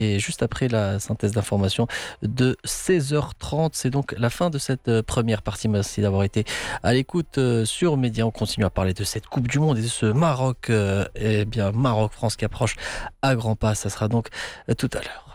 Et juste après la synthèse d'information de 16h30, c'est donc la fin de cette première partie. Merci d'avoir été à l'écoute sur Média. On continue à parler de cette Coupe du Monde et de ce Maroc, Maroc-France qui approche à grands pas. Ça sera donc tout à l'heure.